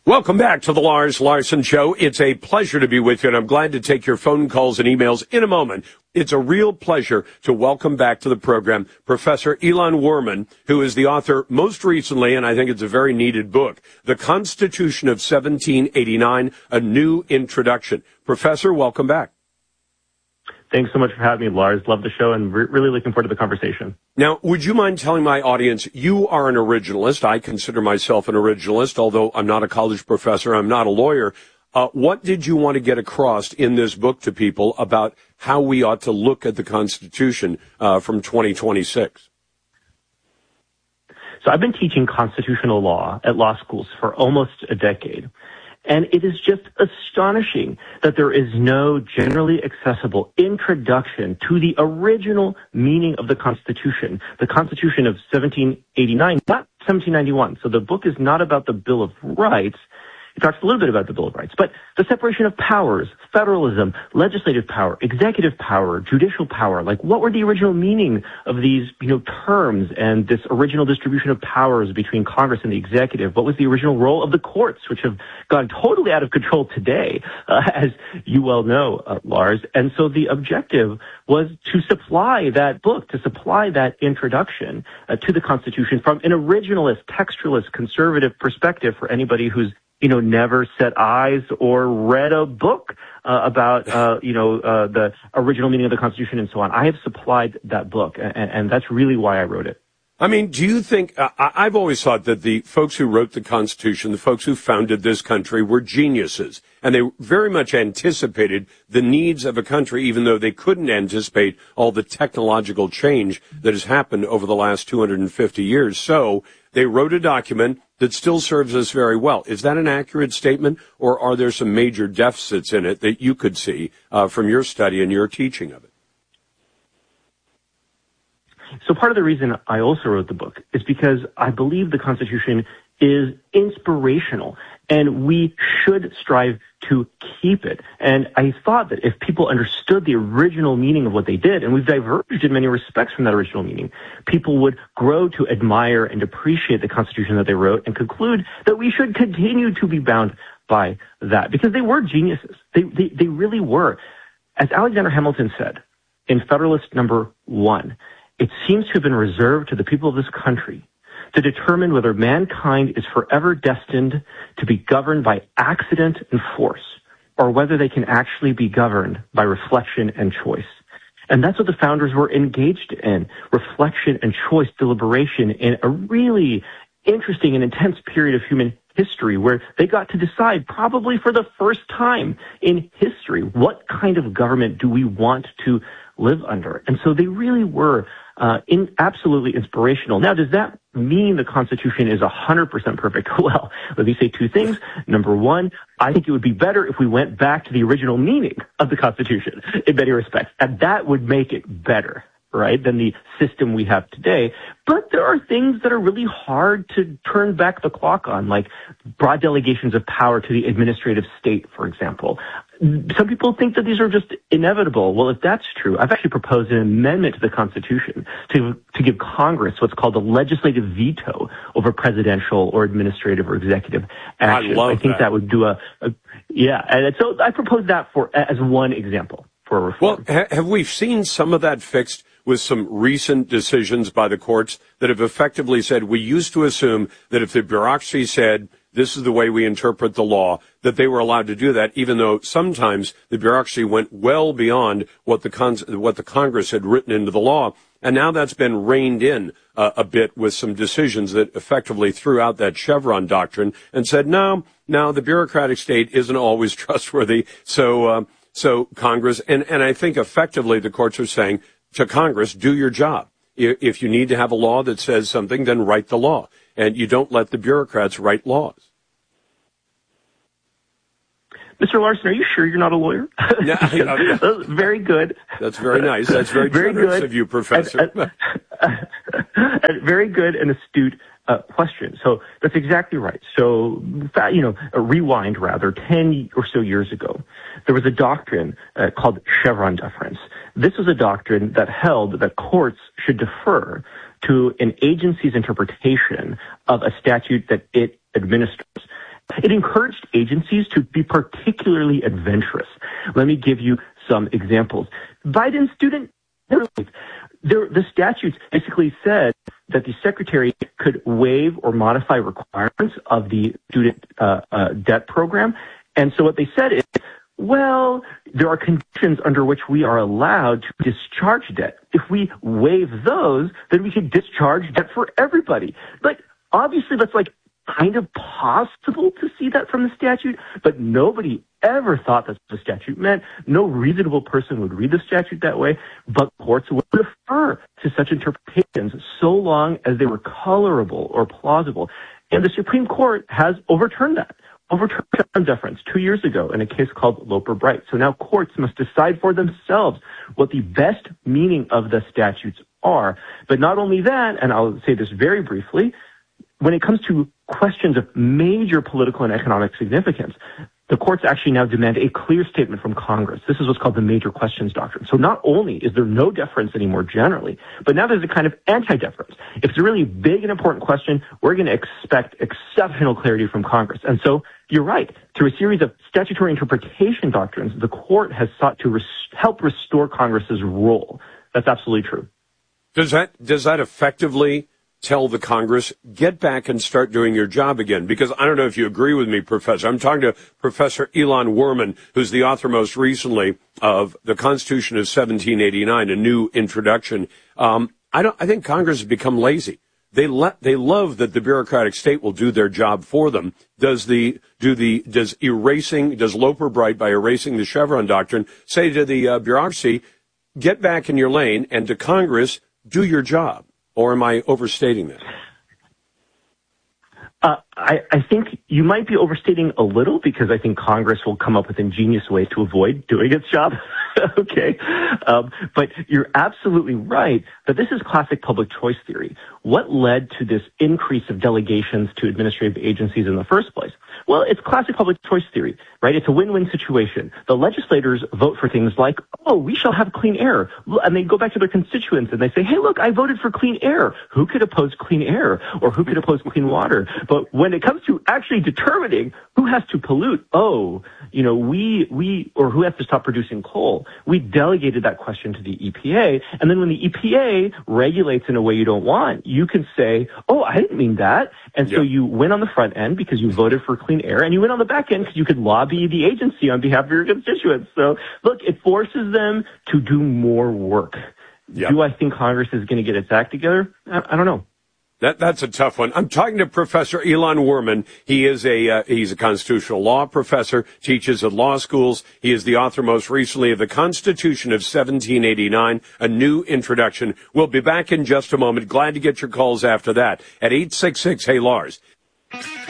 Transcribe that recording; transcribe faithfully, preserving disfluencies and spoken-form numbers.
Welcome back to the Lars Larson Show. It's a pleasure to be with you, and I'm glad to take your phone calls and emails in a moment. It's a real pleasure to welcome back to the program Professor Ilan Werman, who is the author most recently, and I think it's a very needed book, The Constitution of seventeen eighty-nine, A New Introduction. Professor, welcome back. Thanks so much for having me, Lars. Love the show and re- really looking forward to the conversation. Now, would you mind telling my audience, you are an originalist. I consider myself an originalist, although I'm not a college professor, I'm not a lawyer. Uh, what did you want to get across in this book to people about how we ought to look at the Constitution uh, from twenty twenty-six? So I've been teaching constitutional law at law schools for almost a decade. And it is just astonishing that there is no generally accessible introduction to the original meaning of the Constitution, the Constitution of seventeen eighty-nine, not seventeen ninety-one. So the book is not about the Bill of Rights. It talks a little bit about the Bill of Rights, but the separation of powers, federalism, legislative power, executive power, judicial power, like what were the original meaning of these, you know, terms and this original distribution of powers between Congress and the executive? What was the original role of the courts, which have gone totally out of control today, uh, as you well know, uh, Lars? And so the objective was to supply that book, to supply that introduction uh, to the Constitution from an originalist, textualist, conservative perspective for anybody who's you know, never set eyes or read a book uh, about, uh, you know, uh, the original meaning of the Constitution and so on. I have supplied that book, and, and that's really why I wrote it. I mean, do you think, uh, I've always thought that the folks who wrote the Constitution, the folks who founded this country were geniuses, and they very much anticipated the needs of a country, even though they couldn't anticipate all the technological change that has happened over the last two hundred fifty years. So they wrote a document that still serves us very well. Is that an accurate statement, or are there some major deficits in it that you could see uh, from your study and your teaching of it? So part of the reason I also wrote the book is because I believe the Constitution is inspirational, and we should strive to keep it. And I thought that if people understood the original meaning of what they did, and we've diverged in many respects from that original meaning, people would grow to admire and appreciate the Constitution that they wrote and conclude that we should continue to be bound by that, because they were geniuses. They, they, they really were. As Alexander Hamilton said in Federalist Number One, it seems to have been reserved to the people of this country to determine whether mankind is forever destined to be governed by accident and force, or whether they can actually be governed by reflection and choice. And that's what the founders were engaged in, reflection and choice, deliberation, in a really interesting and intense period of human history where they got to decide, probably for the first time in history, what kind of government do we want to live under. And so they really were uh, in absolutely inspirational. Now, does that mean the Constitution is one hundred percent perfect? Well, let me say two things. Number one, I think it would be better if we went back to the original meaning of the Constitution in many respects, and that would make it better, right, than the system we have today. But there are things that are really hard to turn back the clock on, like broad delegations of power to the administrative state, for example. Some people think that these are just inevitable. Well, if that's true, I've actually proposed an amendment to the Constitution to to give Congress what's called a legislative veto over presidential or administrative or executive action. I love I think that. that would do a, a yeah. And so I proposed that for as one example for a reform. Well, ha- have we seen some of that fixed with some recent decisions by the courts that have effectively said we used to assume that if the bureaucracy said this is the way we interpret the law, that they were allowed to do that, even though sometimes the bureaucracy went well beyond what the cons- what the Congress had written into the law. And now that's been reined in uh, a bit with some decisions that effectively threw out that Chevron doctrine and said, no, no, the bureaucratic state isn't always trustworthy. So, uh, so Congress, and, and I think effectively the courts are saying to Congress, do your job. If you need to have a law that says something, then write the law. And you don't let the bureaucrats write laws. Mister Larson, are you sure you're not a lawyer? No, That's very good. That's very nice. That's very, very generous good. Of you, Professor. And, and, and very good and astute uh, question. So that's exactly right. So, you know, a rewind rather, ten or so years ago, there was a doctrine uh, called Chevron deference. This was a doctrine that held that courts should defer to an agency's interpretation of a statute that it administers. It encouraged agencies to be particularly adventurous. Let me give you some examples. Biden's student there, the statutes basically said that the secretary could waive or modify requirements of the student uh, uh, debt program. And so what they said is, well, there are conditions under which we are allowed to discharge debt. If we waive those, then we can discharge debt for everybody. But obviously that's like kind of possible to see that from the statute, but nobody ever thought that's what the statute meant. No reasonable person would read the statute that way, but courts would defer to such interpretations so long as they were colorable or plausible. And the Supreme Court has overturned that. Overturned Chevron deference two years ago in a case called Loper-Bright. So now courts must decide for themselves what the best meaning of the statutes are. But not only that, and I'll say this very briefly, when it comes to questions of major political and economic significance, the courts actually now demand a clear statement from Congress. This is what's called the major questions doctrine. So not only is there no deference anymore generally, but now there's a kind of anti-deference. If it's a really big and important question, we're going to expect exceptional clarity from Congress. And so you're right. Through a series of statutory interpretation doctrines, the court has sought to res- help restore Congress's role. That's absolutely true. Does that, does that effectively tell the Congress, get back and start doing your job again? Because I don't know if you agree with me, Professor. I'm talking to Professor Elon Werman, who's the author most recently of The Constitution of seventeen eighty-nine, a new introduction. Um, I don't, I think Congress has become lazy. They le- they love that the bureaucratic state will do their job for them. Does the, do the, does erasing, does Loper-Bright, by erasing the Chevron doctrine, say to the uh, bureaucracy, get back in your lane, and to Congress, do your job? Or am I overstating that? Uh, I, I think you might be overstating a little, because I think Congress will come up with ingenious ways to avoid doing its job. Okay. Um, but you're absolutely right that this is classic public choice theory. What led to this increase of delegations to administrative agencies in the first place? Well, it's classic public choice theory, right? It's a win-win situation. The legislators vote for things like, oh, we shall have clean air. And they go back to their constituents and they say, hey, look, I voted for clean air. Who could oppose clean air? Or who could oppose clean water? But when it comes to actually determining who has to pollute, oh, you know, we, we, or who has to stop producing coal, we delegated that question to the E P A. And then when the E P A regulates in a way you don't want, you can say, oh, I didn't mean that. And so you win on the front end because you voted for clean air, and you win on the back end because you could lobby the agency on behalf of your constituents. So look, it forces them to do more work. Yep. Do I think Congress is going to get its act together? I, I don't know. That, that's a tough one. I'm talking to Professor Elon Werman. He is a, uh, he's a constitutional law professor, teaches at law schools. He is the author most recently of The Constitution of seventeen eighty-nine, a new introduction. We'll be back in just a moment. Glad to get your calls after that at eight six six, hey Lars.